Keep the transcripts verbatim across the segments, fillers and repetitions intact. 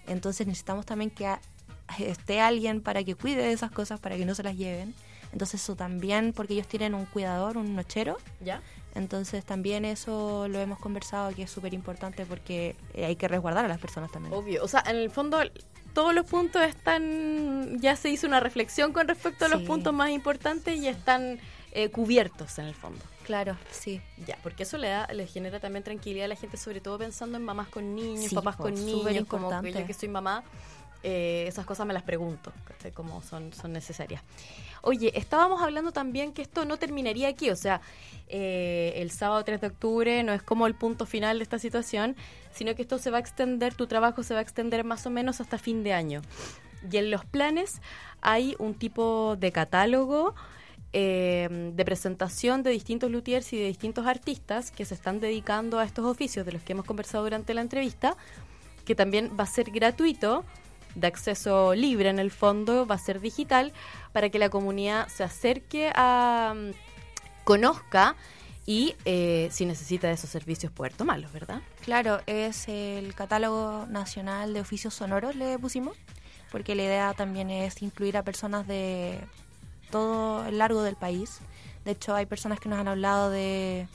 Entonces necesitamos también que a, esté alguien para que cuide de esas cosas, para que no se las lleven. Entonces eso también, porque ellos tienen un cuidador, un nochero. ¿Ya? Entonces también eso lo hemos conversado, que es súper importante porque hay que resguardar a las personas también. Obvio, o sea, en el fondo todos los puntos están, ya se hizo una reflexión con respecto a los Sí. puntos más importantes y están eh, cubiertos en el fondo. Claro, sí. Ya, porque eso le da, le genera también tranquilidad a la gente, sobre todo pensando en mamás con niños, Sí, papás po, con súper niños, como que importante. yo que soy mamá, eh, esas cosas me las pregunto, ¿cachai? Como son, son necesarias. Oye, estábamos hablando también que esto no terminaría aquí, o sea, eh, el sábado tres de octubre no es como el punto final de esta situación, sino que esto se va a extender, tu trabajo se va a extender más o menos hasta fin de año. Y en los planes hay un tipo de catálogo eh, de presentación de distintos luthiers y de distintos artistas que se están dedicando a estos oficios de los que hemos conversado durante la entrevista, que también va a ser gratuito, de acceso libre en el fondo, va a ser digital, para que la comunidad se acerque a, um, conozca y eh, si necesita de esos servicios poder tomarlos, ¿verdad? Claro, es el catálogo nacional de oficios sonoros, le pusimos, porque la idea también es incluir a personas de todo el largo del país. De hecho, hay personas que nos han hablado de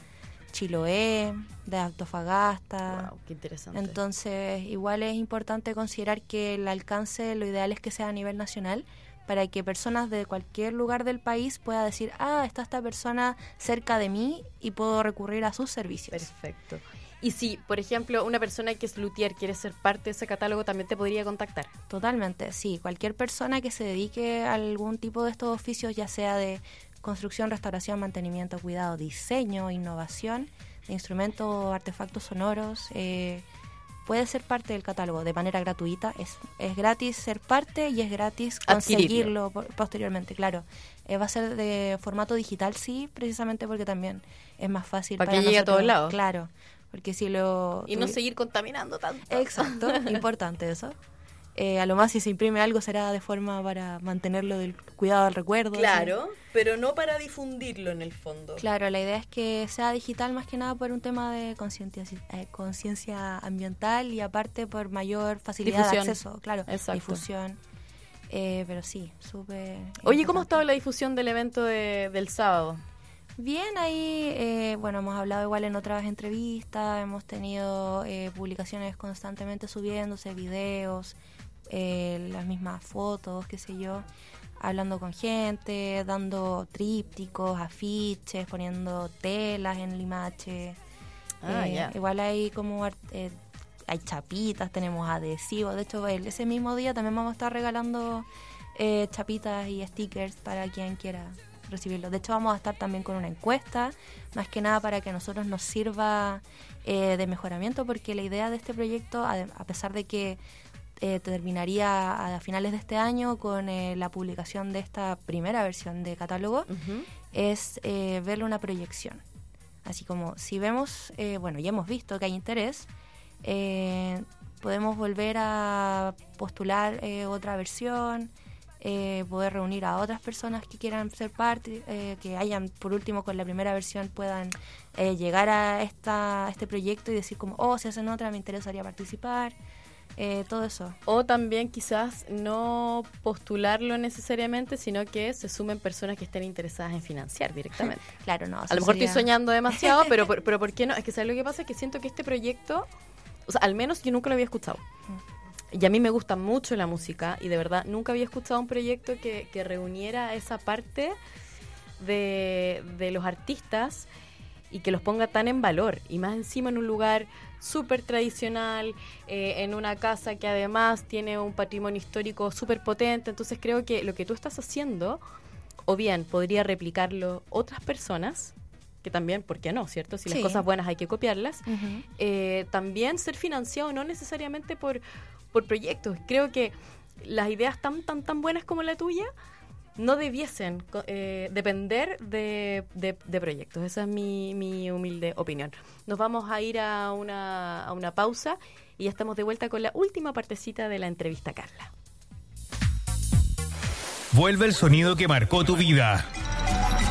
Chiloé, de Antofagasta. Wow, qué interesante. Entonces, igual es importante considerar que el alcance, lo ideal es que sea a nivel nacional, para que personas de cualquier lugar del país puedan decir, ah, está esta persona cerca de mí y puedo recurrir a sus servicios. Perfecto. Y si, por ejemplo, una persona que es luthier quiere ser parte de ese catálogo, también te podría contactar. Totalmente, sí. Cualquier persona que se dedique a algún tipo de estos oficios, ya sea de construcción, restauración, mantenimiento, cuidado, diseño, innovación, de instrumentos o artefactos sonoros, eh, puede ser parte del catálogo de manera gratuita. Es, es gratis ser parte y es gratis conseguirlo por, posteriormente, claro. Eh, va a ser de formato digital, sí, precisamente porque también es más fácil para para que llegue nosotros, a todos lados. Claro, porque si lo... Y no seguir contaminando tanto. Exacto, importante eso. Eh, a lo más si se imprime algo será de forma para mantenerlo del cuidado del recuerdo. Claro, ¿sí? pero no para difundirlo en el fondo. Claro, la idea es que sea digital más que nada por un tema de conciencia eh, conciencia ambiental y aparte por mayor facilidad difusión. de acceso, claro, Exacto. Difusión. Eh, pero sí, súper... Oye, ¿cómo ha estado la difusión del evento de, del sábado? Bien, ahí, eh, bueno, hemos hablado igual en otras entrevistas, hemos tenido eh, publicaciones constantemente subiéndose, videos, eh, las mismas fotos, qué sé yo, hablando con gente, dando trípticos, afiches, poniendo telas en Limache. Ah, eh, ya. Igual hay como eh, hay chapitas, tenemos adhesivos. De hecho, el, ese mismo día también vamos a estar regalando eh, chapitas y stickers para quien quiera recibirlo. De hecho, vamos a estar también con una encuesta, más que nada para que a nosotros nos sirva eh, de mejoramiento, porque la idea de este proyecto, a, a pesar de que Eh, terminaría a finales de este año con eh, la publicación de esta primera versión de catálogo, Uh-huh. es eh, verle una proyección. Así como si vemos, eh, bueno, ya hemos visto que hay interés, eh, podemos volver a postular eh, otra versión, eh, poder reunir a otras personas que quieran ser parte, eh, que hayan, por último, con la primera versión puedan eh, llegar a, esta, a este proyecto y decir como, oh, si hacen otra me interesaría participar. Eh, todo eso. O también quizás no postularlo necesariamente, sino que se sumen personas que estén interesadas en financiar directamente. Claro, no. A lo mejor sería... estoy soñando demasiado, pero, pero, pero ¿por qué no? Es que ¿sabes lo que pasa? Es que siento que este proyecto, o sea, al menos yo nunca lo había escuchado. Y a mí me gusta mucho la música y de verdad nunca había escuchado un proyecto que, que reuniera esa parte de, de los artistas y que los ponga tan en valor, y más encima en un lugar súper tradicional, eh, en una casa que además tiene un patrimonio histórico súper potente. Entonces creo que lo que tú estás haciendo, o bien podría replicarlo otras personas, que también, ¿por qué no? ¿Cierto? Si las sí. cosas buenas hay que copiarlas. Uh-huh. eh, también ser financiado no necesariamente por, por proyectos. Creo que las ideas tan, tan, tan buenas como la tuya no debiesen eh, depender de, de, de proyectos. Esa es mi, mi humilde opinión. Nos vamos a ir a una, a una pausa y ya estamos de vuelta con la última partecita de la entrevista a Carla. Vuelve el sonido que marcó tu vida.